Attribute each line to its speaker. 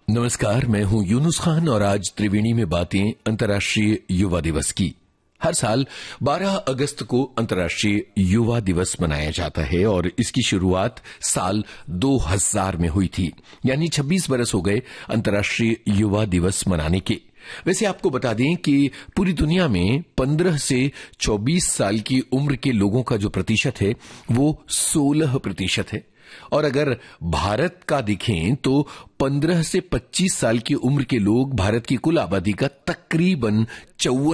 Speaker 1: नमस्कार, मैं हूं यूनुस खान और आज त्रिवेणी में बातें अंतर्राष्ट्रीय युवा दिवस की। हर साल 12 अगस्त को अंतर्राष्ट्रीय युवा दिवस मनाया जाता है और इसकी शुरुआत साल 2000 में हुई थी, यानी 26 बरस हो गए अंतर्राष्ट्रीय युवा दिवस मनाने के। वैसे आपको बता दें कि पूरी दुनिया में 15 से 24 साल की उम्र के लोगों का जो प्रतिशत है वो 16% है, और अगर भारत का देखें तो 15 से 25 साल की उम्र के लोग भारत की कुल आबादी का तकरीबन 54